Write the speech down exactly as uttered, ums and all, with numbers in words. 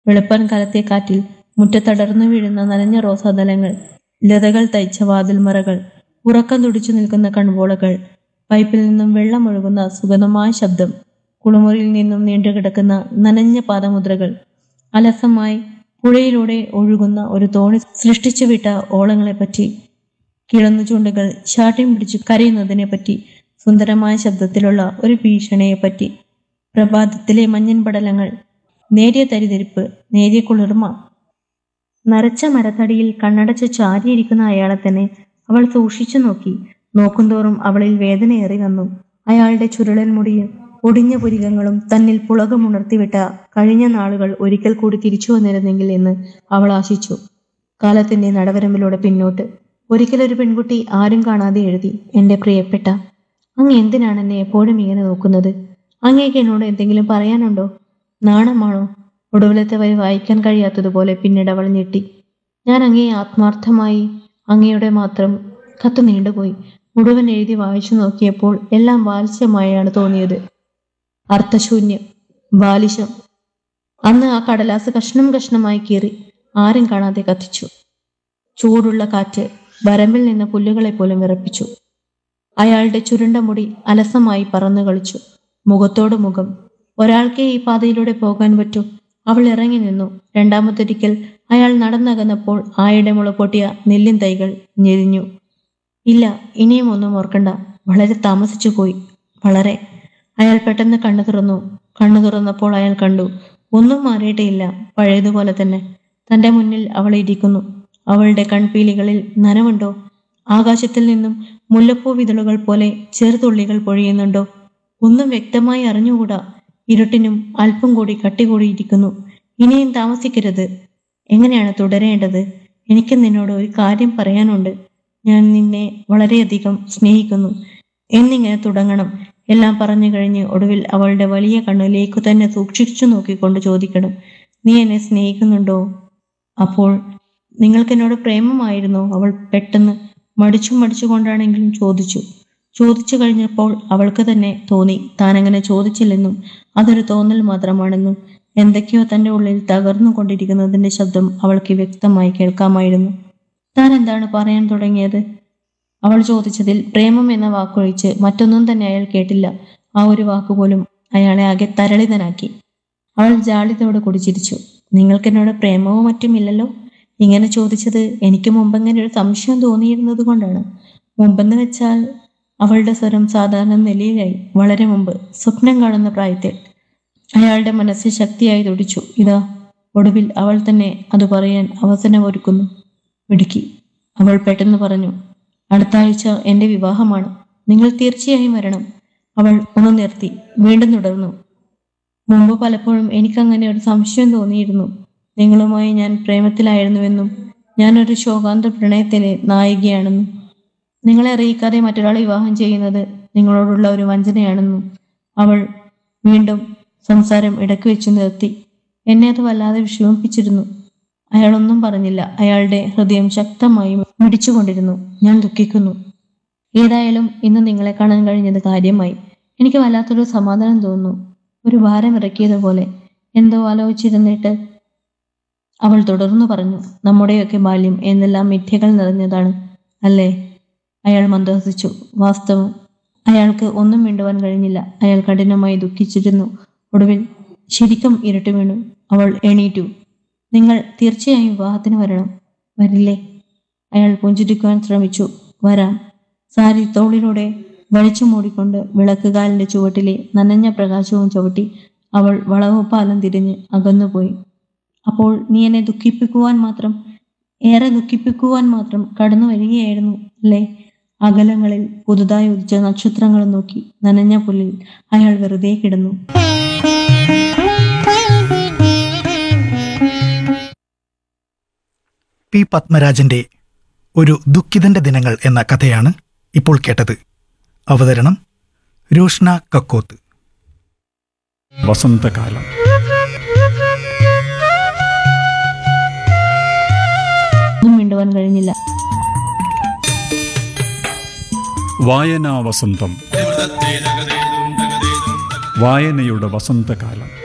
വെളുപ്പൻ കാലത്തെ കാറ്റിൽ മുറ്റത്തടർന്നു വീഴുന്ന നനഞ്ഞ റോസാദലങ്ങൾ, ലതകൾ തയ്ച്ച വാതിൽമറകൾ, ഉറക്കം തുടിച്ചു നിൽക്കുന്ന കൺപോളകൾ, പൈപ്പിൽ നിന്നും വെള്ളമൊഴുകുന്ന സുഗതമായ ശബ്ദം, കുളിമുറിയിൽ നിന്നും നീണ്ടുകിടക്കുന്ന നനഞ്ഞ പാദമുദ്രകൾ, അലസമായി പുഴയിലൂടെ ഒഴുകുന്ന ഒരു തോണി സൃഷ്ടിച്ചു വിട്ട ഓളങ്ങളെപ്പറ്റി, കിളന്നു ചൂണ്ടുകൾ ശാഠ്യം പിടിച്ചു കരയുന്നതിനെപ്പറ്റി, സുന്ദരമായ ശബ്ദത്തിലുള്ള ഒരു ഭീഷണിയെപ്പറ്റി, പ്രഭാതത്തിലെ മഞ്ഞൻ പടലങ്ങൾ, നേരിയ തരിതിരിപ്പ്, നേരിയ കുളിർമ. നരച്ച മരത്തടിയിൽ കണ്ണടച്ച് ചാരിയിരിക്കുന്ന അയാളെ തന്നെ അവൾ സൂക്ഷിച്ചു നോക്കി. നോക്കുന്തോറും അവളിൽ വേദനയേറി വന്നു. അയാളുടെ ചുരുളൻ മുടിയും ഒടിഞ്ഞ പുരികങ്ങളും തന്നിൽ പുളകമുണർത്തിവിട്ട കഴിഞ്ഞ നാളുകൾ ഒരിക്കൽ കൂടി തിരിച്ചു വന്നിരുന്നെങ്കിൽ എന്ന് അവൾ ആശിച്ചു. കാലത്തിന്റെ നടവരമ്പിലൂടെ പിന്നോട്ട് ഒരിക്കലൊരു പെൺകുട്ടി ആരും കാണാതെ എഴുതി, എന്റെ പ്രിയപ്പെട്ട, അങ്ങ് എന്തിനാണ് എന്നെ എപ്പോഴും ഇങ്ങനെ നോക്കുന്നത്? അങ്ങേക്ക് എന്നോട് എന്തെങ്കിലും പറയാനുണ്ടോ? നാണമാണോ? ഒടുവിലത്തെ വരി വായിക്കാൻ കഴിയാത്തതുപോലെ പിന്നീട് അവൾ ഞെട്ടി. ഞാൻ അങ്ങയെ ആത്മാർത്ഥമായി, അങ്ങയുടെ മാത്രം. കത്ത് നീണ്ടുപോയി. മുഴുവൻ എഴുതി വായിച്ചു നോക്കിയപ്പോൾ എല്ലാം ബാലിശമായാണ് തോന്നിയത്. അർത്ഥശൂന്യം, ബാലിശം. അന്ന് ആ കടലാസ് കഷ്ണം കഷ്ണമായി കീറി ആരും കാണാതെ കത്തിച്ചു. ചൂടുള്ള കാറ്റ് വരമ്പിൽ നിന്ന് പുല്ലുകളെ പോലും വിറപ്പിച്ചു. അയാളുടെ ചുരുണ്ട മുടി അലസമായി പറന്നു കളിച്ചു. മുഖത്തോട് മുഖം. ഒരാൾക്കേ ഈ പാതയിലൂടെ പോകാൻ പറ്റൂ. അവൾ ഇറങ്ങി നിന്നു. രണ്ടാമതൊരിക്കൽ അയാൾ നടന്നകന്നപ്പോൾ ആയുടെ മുളപൊട്ടിയ നെല്ലിൻ തൈകൾ ഞെരിഞ്ഞു. ഇല്ല, ഇനിയും ഒന്നും ഓർക്കണ്ട. വളരെ താമസിച്ചു പോയി, വളരെ. അയാൾ പെട്ടെന്ന് കണ്ണു തുറന്നു. കണ്ണു തുറന്നപ്പോൾ അയാൾ കണ്ടു, ഒന്നും മാറിയിട്ടില്ല, പഴയതുപോലെ തന്നെ. തന്റെ മുന്നിൽ അവൾ ഇരിക്കുന്നു. അവളുടെ കൺപീലികളിൽ നനവുണ്ടോ? ആകാശത്തിൽ നിന്നും മുല്ലപ്പൂ വിതളുകൾ പോലെ ചെറുതുള്ളികൾ പൊഴിയുന്നുണ്ടോ? ഒന്നും വ്യക്തമായി അറിഞ്ഞുകൂടാ. ഇരുട്ടിനും അല്പം കൂടി കട്ടി കൂടിയിരിക്കുന്നു. ഇനിയും താമസിക്കരുത്. എങ്ങനെയാണ് തുടരേണ്ടത്? എനിക്ക് നിന്നോട് ഒരു കാര്യം പറയാനുണ്ട്. ഞാൻ നിന്നെ വളരെയധികം സ്നേഹിക്കുന്നു എന്നിങ്ങനെ തുടങ്ങണം. എല്ലാം പറഞ്ഞു കഴിഞ്ഞ് ഒടുവിൽ അവളുടെ വലിയ കണ്ണിലേക്കു തന്നെ സൂക്ഷിച്ചു നോക്കിക്കൊണ്ട് ചോദിക്കണം, നീ എന്നെ സ്നേഹിക്കുന്നുണ്ടോ? അപ്പോൾ നിങ്ങൾക്ക് എന്നോട് പ്രേമമായിരുന്നോ? അവൾ പെട്ടെന്ന് മടിച്ചു മടിച്ചുകൊണ്ടാണെങ്കിലും ചോദിച്ചു. ചോദിച്ചു കഴിഞ്ഞപ്പോൾ അവൾക്ക് തന്നെ തോന്നി താനങ്ങനെ ചോദിച്ചില്ലെന്നും അതൊരു തോന്നൽ മാത്രമാണെന്നും. എന്തൊക്കെയോ തന്റെ ഉള്ളിൽ തകർന്നു കൊണ്ടിരിക്കുന്നതിന്റെ ശബ്ദം അവൾക്ക് വ്യക്തമായി കേൾക്കാമായിരുന്നു. താൻ എന്താണ് പറയാൻ തുടങ്ങിയത്? അവൾ ചോദിച്ചതിൽ പ്രേമം എന്ന വാക്കൊഴിച്ച് മറ്റൊന്നും തന്നെ അയാൾ കേട്ടില്ല. ആ ഒരു വാക്കുപോലും അയാളെ ആകെ തരളിതനാക്കി. അവൾ ജാളിതയോട് കുടിച്ചിരിച്ചു. നിങ്ങൾക്ക് എന്നോട് പ്രേമവും മറ്റുമില്ലല്ലോ? ഇങ്ങനെ ചോദിച്ചത് എനിക്ക് മുമ്പെങ്ങനെ ഒരു സംശയം തോന്നിയിരുന്നത് കൊണ്ടാണ്. മുമ്പെന്ന് വെച്ചാൽ അവളുടെ സ്വരം സാധാരണ നിലയിലായി. വളരെ മുമ്പ്, സ്വപ്നം കാണുന്ന പ്രായത്തിൽ. അയാളുടെ മനസ്സ് ശക്തിയായി തുടിച്ചു. ഇതാ ഒടുവിൽ അവൾ തന്നെ അത് പറയാൻ അവസരമൊരുക്കുന്നു. മിടുക്കി, അവൾ പെട്ടെന്ന് പറഞ്ഞു. അടുത്ത ആഴ്ച എന്റെ വിവാഹമാണ്. നിങ്ങൾ തീർച്ചയായും വരണം. അവൾ ഒന്ന് നിർത്തി. വീണ്ടും തുടർന്നു. മുമ്പ് പലപ്പോഴും എനിക്കങ്ങനെ ഒരു സംശയം തോന്നിയിരുന്നു. നിങ്ങളുമായി ഞാൻ പ്രേമത്തിലായിരുന്നുവെന്നും ഞാനൊരു ശോകാന്ത പ്രണയത്തിലെ നായികയാണെന്നും നിങ്ങളെ അറിയിക്കാതെ മറ്റൊരാളെ വിവാഹം ചെയ്യുന്നത് നിങ്ങളോടുള്ള ഒരു വഞ്ചനയാണെന്നും. അവൾ വീണ്ടും സംസാരം ഇടയ്ക്ക് വെച്ച് നിർത്തി. എന്നെ അത് വല്ലാതെ വിഷമിപ്പിച്ചിരുന്നു. അയാളൊന്നും പറഞ്ഞില്ല. അയാളുടെ ഹൃദയം ശക്തമായി മിടിച്ചുകൊണ്ടിരുന്നു. ഞാൻ ദുഃഖിക്കുന്നു. ഏതായാലും ഇന്ന് നിങ്ങളെ കാണാൻ കഴിഞ്ഞത് കാര്യമായി. എനിക്ക് വല്ലാത്തൊരു സമാധാനം തോന്നുന്നു. ഒരു ഭാരം ഇറക്കിയതുപോലെ. എന്തോ ആലോചിച്ചിരുന്നിട്ട് അവൾ തുടർന്നു പറഞ്ഞു. നമ്മുടെയൊക്കെ ബാല്യം എന്നെല്ലാം മിഥ്യകൾ നിറഞ്ഞതാണ് അല്ലേ? അയാൾ മന്ദഹസിച്ചു. വാസ്തവം. അയാൾക്ക് ഒന്നും മിണ്ടുവാൻ കഴിഞ്ഞില്ല. അയാൾ കഠിനമായി ദുഃഖിച്ചിരുന്നു. ഒടുവിൽ ശരിക്കും ഇരുട്ട് വീണു. അവൾ എണീറ്റു. നിങ്ങൾ തീർച്ചയായും വിവാഹത്തിന് വരണം, വരില്ലേ? അയാൾ പുഞ്ചിരിക്കുവാൻ ശ്രമിച്ചു. വരാം. സാരി തോളിലൂടെ വലിച്ചു മൂടിക്കൊണ്ട് വിളക്കുകാലിന്റെ ചുവട്ടിലെ നനഞ്ഞ പ്രകാശവും ചവിട്ടി അവൾ വളവുപാലം തിരിഞ്ഞ് അകന്നുപോയി. അപ്പോൾ നീ എന്നെ ദുഃഖിപ്പിക്കുവാൻ മാത്രം, ഏറെ ദുഃഖിപ്പിക്കുവാൻ മാത്രം കടന്നു വരികയായിരുന്നു അല്ലേ? അകലങ്ങളിൽ പുതുതായി ഉദിച്ച നക്ഷത്രങ്ങൾ നോക്കി നനഞ്ഞ പുല്ലിൽ അയാൾ വെറുതെ കിടന്നു. പി പത്മരാജന്റെ ഒരു ദുഃഖിതന്റെ ദിനങ്ങൾ എന്ന കഥയാണ് ഇപ്പോൾ കേട്ടത്. അവതരണം രോഷ്ന കക്കോത്ത്. വസന്തകാലം. മിണ്ടുവാൻ കഴിഞ്ഞില്ല. വായനാ വസന്തം. വായനയുടെ വസന്തകാലം.